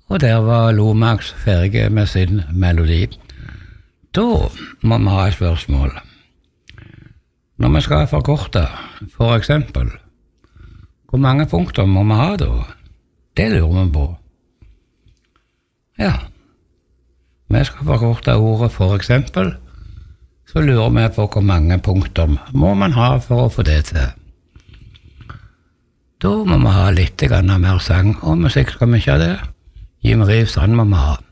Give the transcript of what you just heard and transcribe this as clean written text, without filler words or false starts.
Og der var Lomax ferdig med sin melodi. Da må vi ha et spørsmål. Når vi skal forkorte, for eksempel, hvor mange punkter må vi ha da? Det lurer vi på. Ja, vi skal forkorte ordet for eksempel, så lurer vi på hvor mange punkter må man ha for å få det til. Da må vi ha litt mer sang og musikk, skal vi ikke ha det? Jim Reeves, han må vi ha.